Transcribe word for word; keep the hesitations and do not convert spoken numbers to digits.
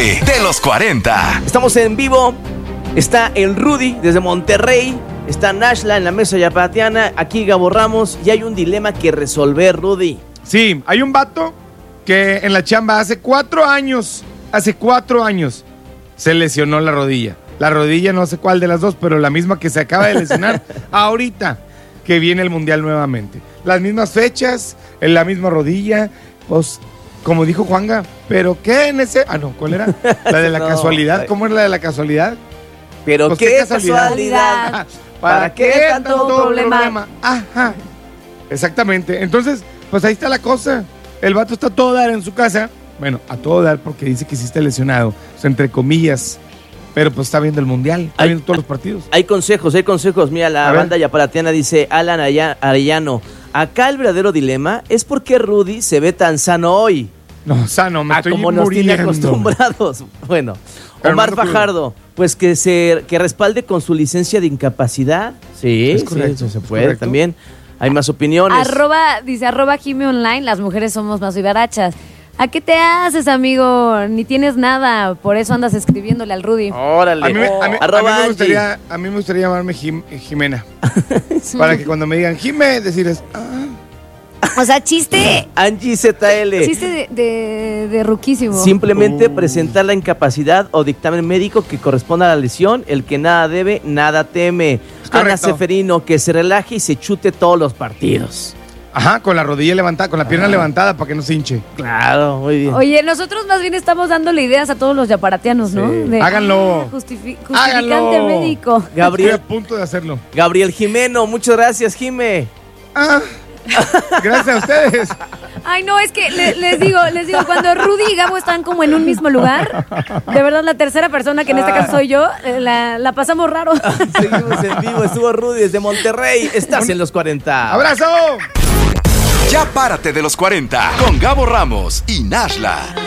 Párate de los cuarenta. Estamos en vivo. Está el Rudy desde Monterrey. Está Nashla en la mesa yaparateana. Aquí Gabo Ramos. Y hay un dilema que resolver, Rudy. Sí, hay un vato que en la chamba hace cuatro años, hace cuatro años, se lesionó la rodilla. La rodilla no sé cuál de las dos, pero la misma que se acaba de lesionar ahorita que viene el Mundial nuevamente. Las mismas fechas, en la misma rodilla, pues, como dijo Juanga, ¿pero qué en ese...? Ah, no, ¿cuál era? La de la no, casualidad. ¿Cómo era la de la casualidad? ¿Pero pues qué, qué casualidad? casualidad? ¿Para, ¿Para qué, qué tanto, tanto problema? problema? Ajá, exactamente. Entonces, pues ahí está la cosa. El vato está a todo dar en su casa. Bueno, a todo dar porque dice que sí está lesionado. O sea, entre comillas. Pero pues está viendo el Mundial, está hay, viendo todos los partidos. Hay consejos, hay consejos. Mira, la banda yaparateana dice, Alan Arellano, acá el verdadero dilema es por qué Rudy se ve tan sano hoy. No, sano, me a estoy como nos muriendo. tiene acostumbrados. Bueno, Omar no Fajardo, pues que se que respalde con su licencia de incapacidad. Sí, es correcto, sí, se puede correcto. También. Hay más opiniones. Arroba, dice arroba Jime Online, las mujeres somos más vivarachas. ¿A qué te haces, amigo? Ni tienes nada, por eso andas escribiéndole al Rudy. Órale. A mí, oh. a mí, a mí, me, gustaría, a mí me gustaría llamarme Jim, Jimena. Sí. Para que cuando me digan Jime, decirles... Ah. O sea, chiste... Angie Z L. Chiste de, de, de ruquísimo. Simplemente uh. presentar la incapacidad o dictamen médico que corresponda a la lesión. El que nada debe, nada teme. Ana Seferino, que se relaje y se chute todos los partidos. Ajá, con la rodilla levantada, con la pierna ah. levantada para que no se hinche. Claro, muy bien. Oye, nosotros más bien estamos dándole ideas a todos los yaparateanos, ¿no? Sí. De, Háganlo. Ah, justifi- justificante Háganlo. médico. Gabriel, estoy a punto de hacerlo. Gabriel Jimeno, muchas gracias, Jime. Ah, gracias a ustedes. Ay, no, es que le, les digo, les digo, cuando Rudy y Gabo están como en un mismo lugar, de verdad la tercera persona, que en este caso soy yo, la, la pasamos raro. Seguimos en vivo, estuvo Rudy desde Monterrey, estás en los cuarenta. ¡Abrazo! Ya párate de los cuarenta con Gabo Ramos y Nashla.